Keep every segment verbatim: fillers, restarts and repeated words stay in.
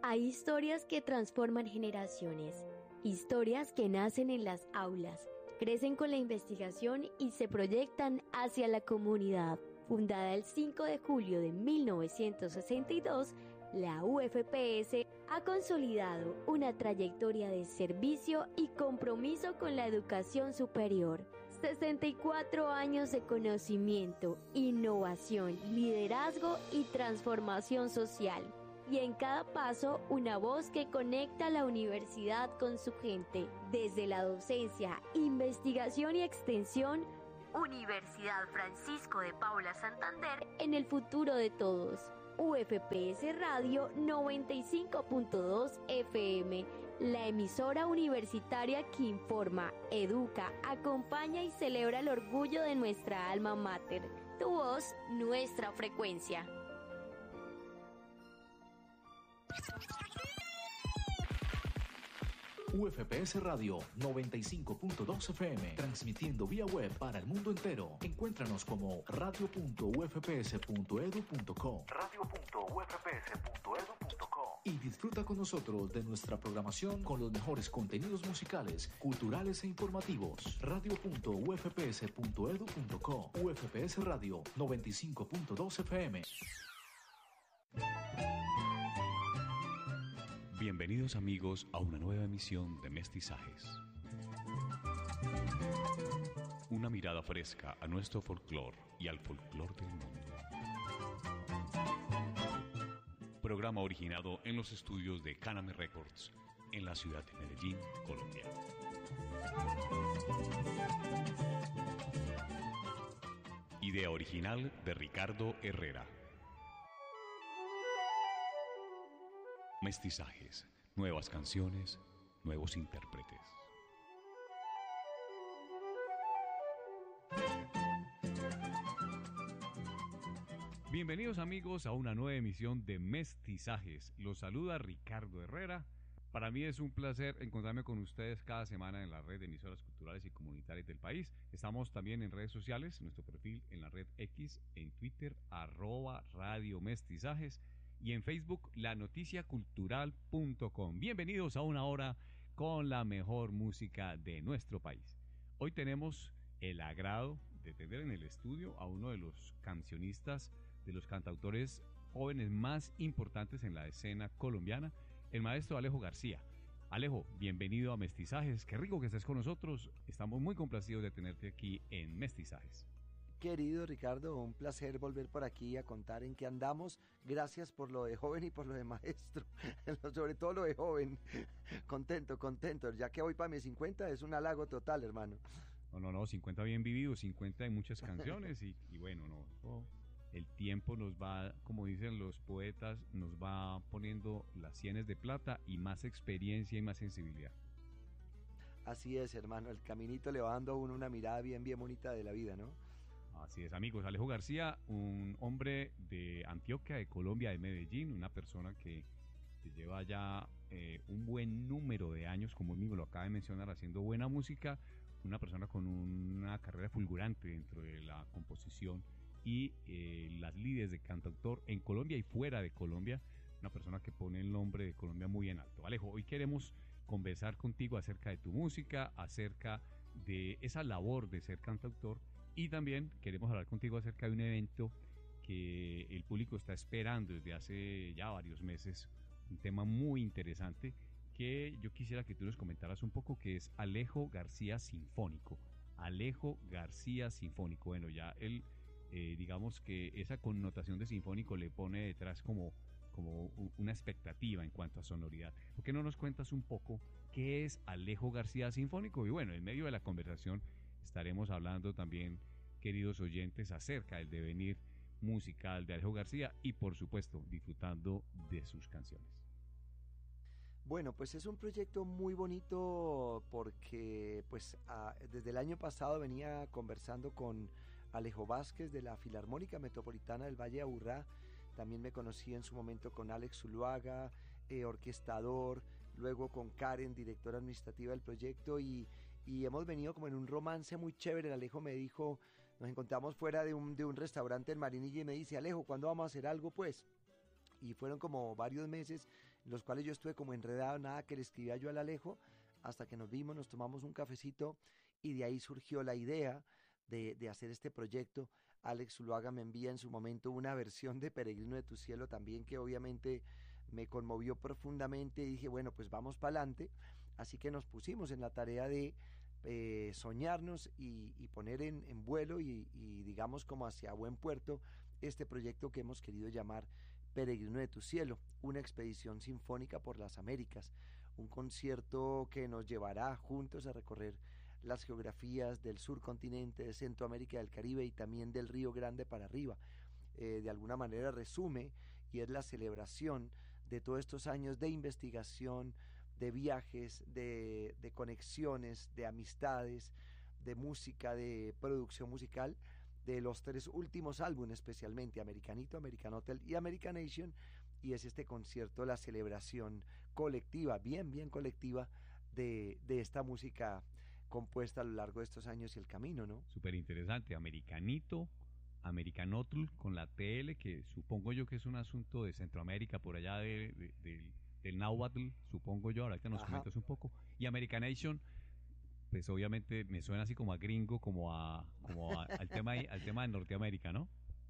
Hay historias que transforman generaciones, historias que nacen en las aulas, crecen con la investigación y se proyectan hacia la comunidad. Fundada el cinco de julio de mil novecientos sesenta y dos, la U F P S ha consolidado una trayectoria de servicio y compromiso con la educación superior. sesenta y cuatro años de conocimiento, innovación, liderazgo y transformación social. Y en cada paso, una voz que conecta la universidad con su gente. Desde la docencia, investigación y extensión, Universidad Francisco de Paula Santander en el futuro de todos. U F P S Radio noventa y cinco punto dos F M, la emisora universitaria que informa, educa, acompaña y celebra el orgullo de nuestra alma mater. Tu voz, nuestra frecuencia. U F P S Radio noventa y cinco punto dos F M, transmitiendo vía web para el mundo entero. Encuéntranos como radio punto u f p s punto e d u punto co, radio punto u f p s punto e d u punto co, y disfruta con nosotros de nuestra programación con los mejores contenidos musicales, culturales e informativos. radio punto u f p s punto e d u punto co. U F P S Radio noventa y cinco punto dos F M. Bienvenidos amigos a una nueva emisión de Mestizajes. Una mirada fresca a nuestro folclore y al folclore del mundo. Programa originado en los estudios de Caname Records en la ciudad de Medellín, Colombia. Idea original de Ricardo Herrera. Mestizajes, nuevas canciones, nuevos intérpretes. Bienvenidos amigos a una nueva emisión de Mestizajes. Los saluda Ricardo Herrera. Para mí es un placer encontrarme con ustedes cada semana en la red de emisoras culturales y comunitarias del país. Estamos también en redes sociales, nuestro perfil en la red X, en Twitter, arroba Radio Mestizajes, y en Facebook, la noticia cultural punto com. Bienvenidos a una hora con la mejor música de nuestro país. Hoy tenemos el agrado de tener en el estudio a uno de los cancionistas, de los cantautores jóvenes más importantes en la escena colombiana, el maestro Alejo García. Alejo, bienvenido a Mestizajes. Qué rico que estés con nosotros. Estamos muy complacidos de tenerte aquí en Mestizajes. Querido Ricardo, un placer volver por aquí a contar en qué andamos. Gracias por lo de joven y por lo de maestro, sobre todo lo de joven. Contento, contento, ya que voy para mis cincuenta, es un halago total, hermano. No, no, no, cincuenta bien vividos, cincuenta de muchas canciones y, y bueno, no, no, el tiempo nos va, como dicen los poetas, nos va poniendo las sienes de plata y más experiencia y más sensibilidad. Así es, hermano, el caminito le va dando a uno una mirada bien, bien bonita de la vida, ¿no? Así es, amigos. Alejo García, un hombre de Antioquia, de Colombia, de Medellín, una persona que, que lleva ya eh, un buen número de años, como él mismo lo acaba de mencionar, haciendo buena música, una persona con una carrera fulgurante dentro de la composición y eh, las lides de cantautor en Colombia y fuera de Colombia, una persona que pone el nombre de Colombia muy en alto. Alejo, hoy queremos conversar contigo acerca de tu música, acerca de esa labor de ser cantautor. Y también queremos hablar contigo acerca de un evento que el público está esperando desde hace ya varios meses, un tema muy interesante que yo quisiera que tú nos comentaras un poco, que es Alejo García Sinfónico. Alejo García Sinfónico. Bueno, ya él, eh, digamos que esa connotación de sinfónico le pone detrás como, como una expectativa en cuanto a sonoridad. ¿Por qué no nos cuentas un poco qué es Alejo García Sinfónico? Y bueno, en medio de la conversación estaremos hablando también, queridos oyentes, acerca del devenir musical de Alejo García y, por supuesto, disfrutando de sus canciones. Bueno, pues es un proyecto muy bonito porque pues a, desde el año pasado venía conversando con Alejo Vázquez de la Filarmónica Metropolitana del Valle de Aburrá. También me conocí en su momento con Alex Zuluaga, eh, orquestador, luego con Karen, directora administrativa del proyecto, y y hemos venido como en un romance muy chévere. Alejo me dijo, nos encontramos fuera de un, de un restaurante en Marinilla y me dice, Alejo, ¿cuándo vamos a hacer algo pues? Y fueron como varios meses los cuales yo estuve como enredado, nada que le escribía yo al Alejo, hasta que nos vimos, nos tomamos un cafecito y de ahí surgió la idea de, de hacer este proyecto. Alex Zuluaga me envía en su momento una versión de Peregrino de tu Cielo también que obviamente me conmovió profundamente y dije, bueno, pues vamos para adelante. Así que nos pusimos en la tarea de eh, soñarnos y, y poner en, en vuelo y, y digamos como hacia buen puerto este proyecto que hemos querido llamar Peregrino de tu Cielo, una expedición sinfónica por las Américas, un concierto que nos llevará juntos a recorrer las geografías del surcontinente, de Centroamérica, del Caribe y también del Río Grande para arriba. Eh, de alguna manera resume y es la celebración de todos estos años de investigación, de viajes, de, de conexiones, de amistades, de música, de producción musical, de los tres últimos álbumes, especialmente Americanito, American Hotel y Americanation, y es este concierto la celebración colectiva, bien, bien colectiva, de, de esta música compuesta a lo largo de estos años y el camino, ¿no? Súper interesante, Americanito, Americanotl con la T L, que supongo yo que es un asunto de Centroamérica, por allá de, de, de, del náhuatl, supongo yo, ahorita nos Ajá. comentas un poco, y Americanation, pues obviamente me suena así como a gringo, como a como a, al tema al tema de Norteamérica, ¿no?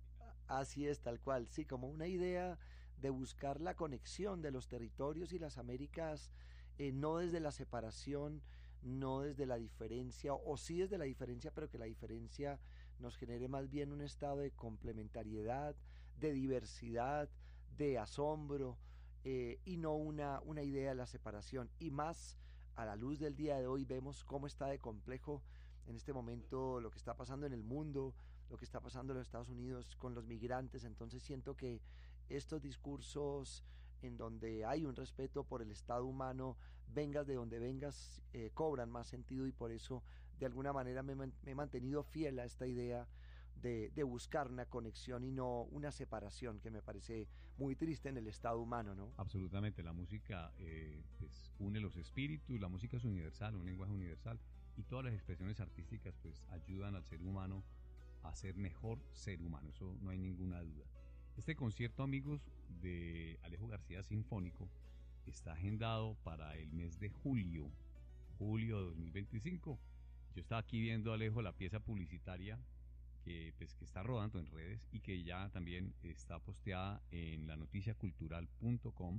Así es, tal cual, sí, como una idea de buscar la conexión de los territorios y las Américas, eh, no desde la separación, no desde la diferencia, o sí desde la diferencia, pero que la diferencia nos genere más bien un estado de complementariedad, de diversidad, de asombro, eh, y no una, una idea de la separación. Y más a la luz del día de hoy vemos cómo está de complejo en este momento lo que está pasando en el mundo, lo que está pasando en los Estados Unidos con los migrantes. Entonces siento que estos discursos en donde hay un respeto por el estado humano, vengas de donde vengas, eh, cobran más sentido, y por eso de alguna manera me, me he mantenido fiel a esta idea de, de buscar una conexión y no una separación, que me parece muy triste en el estado humano, ¿no? Absolutamente, la música eh, pues, une los espíritus, la música es universal, un lenguaje universal, y todas las expresiones artísticas pues ayudan al ser humano a ser mejor ser humano, eso no hay ninguna duda. Este concierto, amigos, de Alejo García Sinfónico está agendado para el mes de julio, julio de dos mil veinticinco. Yo estaba aquí viendo, Alejo, la pieza publicitaria que, pues, que está rodando en redes y que ya también está posteada en la noticia cultural punto com.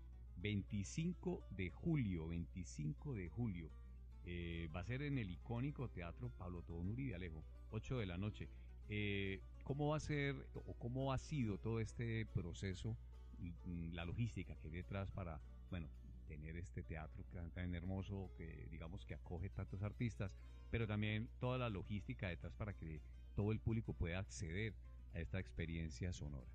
veinticinco de julio, veinticinco de julio. Eh, va a ser en el icónico Teatro Pablo Tobón Uribe, Alejo, ocho de la noche. Eh, ¿Cómo va a ser o cómo ha sido todo este proceso, la logística que hay detrás para, bueno, tener este teatro tan hermoso que digamos que acoge tantos artistas, pero también toda la logística detrás para que todo el público pueda acceder a esta experiencia sonora?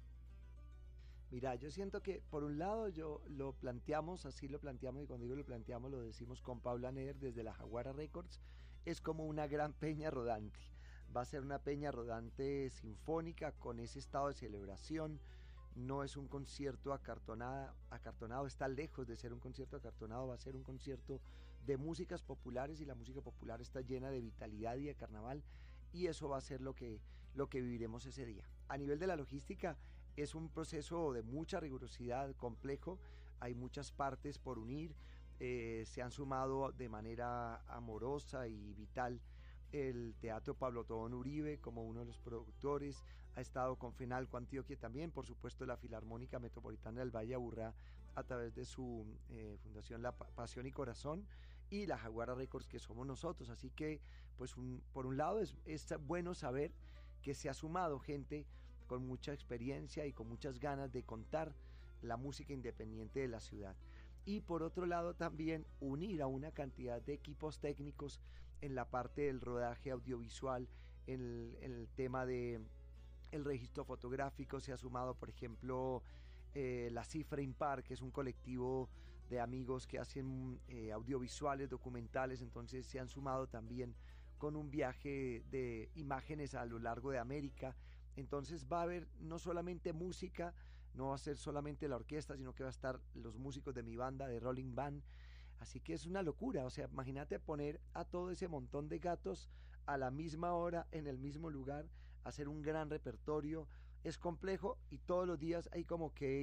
Mira, yo siento que por un lado yo lo planteamos, así lo planteamos, y cuando digo lo planteamos lo decimos con Paula Neder desde la Jaguara Records, es como una gran peña rodante. Va a ser una peña rodante sinfónica con ese estado de celebración. No es un concierto acartonado, acartonado, está lejos de ser un concierto acartonado, va a ser un concierto de músicas populares, y la música popular está llena de vitalidad y de carnaval, y eso va a ser lo que, lo que viviremos ese día. A nivel de la logística, es un proceso de mucha rigurosidad, complejo, hay muchas partes por unir, eh, se han sumado de manera amorosa y vital el Teatro Pablo Tobón Uribe como uno de los productores, ha estado con Fenalco Antioquia también, por supuesto la Filarmónica Metropolitana del Valle de Aburrá a través de su eh, fundación La Pasión y Corazón, y la Jaguara Records, que somos nosotros. Así que pues un, por un lado es, es bueno saber que se ha sumado gente con mucha experiencia y con muchas ganas de contar la música independiente de la ciudad, y por otro lado también unir a una cantidad de equipos técnicos en la parte del rodaje audiovisual, en el, en el tema de el registro fotográfico. Se ha sumado, por ejemplo, eh, la Cifra Impar, que es un colectivo de amigos que hacen eh, audiovisuales, documentales. Entonces se han sumado también con un viaje de imágenes a lo largo de América. Entonces va a haber no solamente música, no va a ser solamente la orquesta, sino que va a estar los músicos de mi banda, de Rolling Band. Así que es una locura, o sea, imagínate poner a todo ese montón de gatos a la misma hora, en el mismo lugar, hacer un gran repertorio. Es complejo y todos los días hay como que ir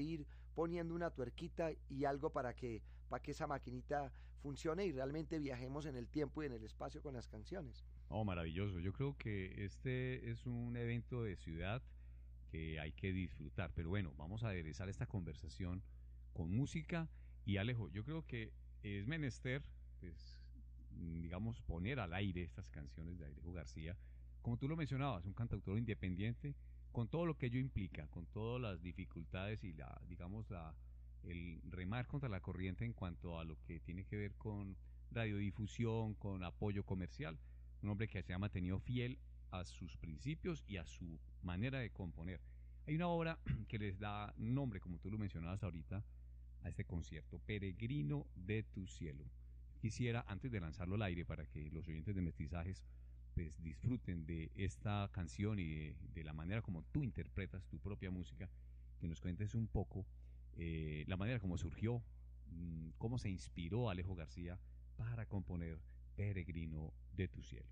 poniendo una tuerquita y algo para que, para que esa maquinita funcione y realmente viajemos en el tiempo y en el espacio con las canciones. Oh, maravilloso. Yo creo que este es un evento de ciudad que hay que disfrutar. Pero bueno, vamos a aderezar esta conversación con música. Y Alejo, yo creo que es menester, pues, digamos, poner al aire estas canciones de Alejo García. Como tú lo mencionabas, un cantautor independiente, con todo lo que ello implica, con todas las dificultades y la, digamos, la, el remar contra la corriente en cuanto a lo que tiene que ver con radiodifusión, con apoyo comercial. Un hombre que se ha mantenido fiel a sus principios y a su manera de componer. Hay una obra que les da nombre, como tú lo mencionabas ahorita, a este concierto, Peregrino de tu cielo. Quisiera, antes de lanzarlo al aire, para que los oyentes de Mestizajes pues disfruten de esta canción y de, de la manera como tú interpretas tu propia música, que nos cuentes un poco eh, la manera como surgió, mmm, cómo se inspiró Alejo García para componer Peregrino de tu cielo.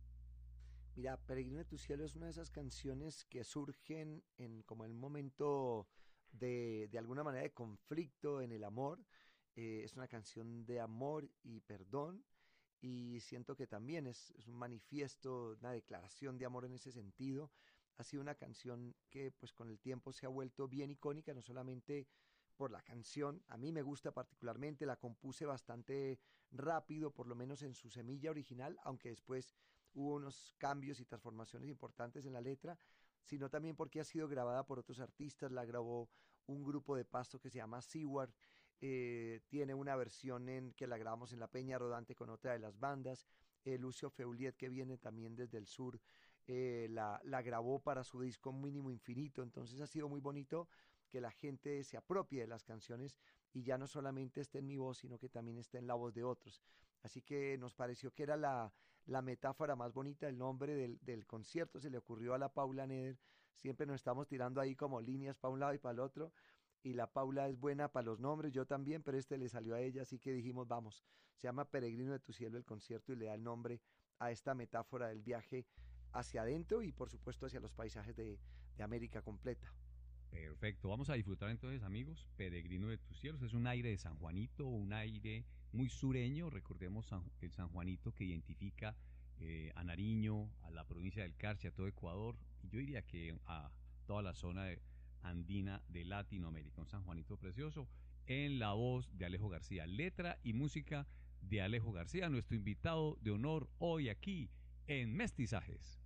Mira, Peregrino de tu cielo es una de esas canciones que surgen en como el momento de, de alguna manera de conflicto en el amor. Eh, es una canción de amor y perdón y siento que también es, es un manifiesto, una declaración de amor en ese sentido. Ha sido una canción que pues con el tiempo se ha vuelto bien icónica, no solamente por la canción, a mí me gusta particularmente, la compuse bastante rápido, por lo menos en su semilla original, aunque después hubo unos cambios y transformaciones importantes en la letra, sino también porque ha sido grabada por otros artistas, la grabó un grupo de Pasto que se llama Seward, eh, tiene una versión en que la grabamos en La Peña Rodante con otra de las bandas, eh, Lucio Feuliet, que viene también desde el sur, eh, la, la grabó para su disco Mínimo Infinito, entonces ha sido muy bonito que la gente se apropie de las canciones y ya no solamente esté en mi voz, sino que también esté en la voz de otros. Así que nos pareció que era la, la metáfora más bonita, el nombre del, del concierto se le ocurrió a la Paula Neder, siempre nos estamos tirando ahí como líneas para un lado y para el otro, y la Paula es buena para los nombres, yo también, pero este le salió a ella, así que dijimos, vamos, se llama Peregrino de tu cielo el concierto y le da el nombre a esta metáfora del viaje hacia adentro y por supuesto hacia los paisajes de, de América completa. Perfecto, vamos a disfrutar entonces, amigos, Peregrino de tus cielos. Es un aire de San Juanito, un aire muy sureño. Recordemos San, el San Juanito que identifica eh, a Nariño, a la provincia del Carchi, a todo Ecuador, y yo diría que a toda la zona de, andina de Latinoamérica. Un San Juanito precioso, en la voz de Alejo García, letra y música de Alejo García, nuestro invitado de honor hoy aquí en Mestizajes.